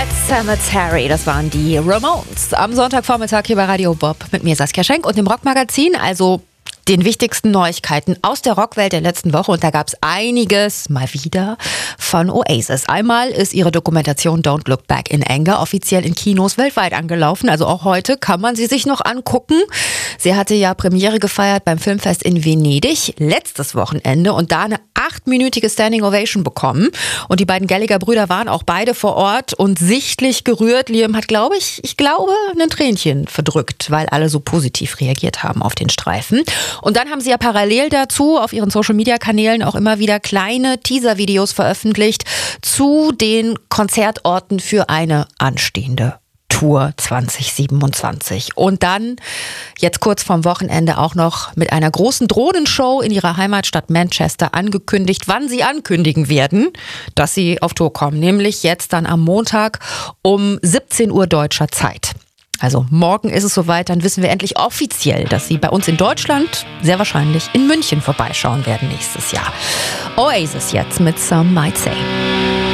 Pet Sematary, das waren die Ramones. Am Sonntagvormittag hier bei Radio Bob mit mir Saskia Schenk und dem Rockmagazin, also den wichtigsten Neuigkeiten aus der Rockwelt der letzten Woche. Und da gab es einiges mal wieder von Oasis. Einmal ist ihre Dokumentation Don't Look Back in Anger offiziell in Kinos weltweit angelaufen. Also auch heute kann man sie sich noch angucken. Sie hatte ja Premiere gefeiert beim Filmfest in Venedig letztes Wochenende und da eine 8-minütige Standing Ovation bekommen. Und die beiden Gallagher-Brüder waren auch beide vor Ort und sichtlich gerührt. Liam hat, ich glaube, ein Tränchen verdrückt, weil alle so positiv reagiert haben auf den Streifen. Und dann haben sie ja parallel dazu auf ihren Social-Media-Kanälen auch immer wieder kleine Teaser-Videos veröffentlicht zu den Konzertorten für eine anstehende Tour 2027. Und dann, jetzt kurz vorm Wochenende, auch noch mit einer großen Drohnenshow in ihrer Heimatstadt Manchester angekündigt, wann sie ankündigen werden, dass sie auf Tour kommen. Nämlich jetzt dann am Montag um 17 Uhr deutscher Zeit. Also morgen ist es soweit, dann wissen wir endlich offiziell, dass sie bei uns in Deutschland sehr wahrscheinlich in München vorbeischauen werden nächstes Jahr. Oasis jetzt mit Some Might Say.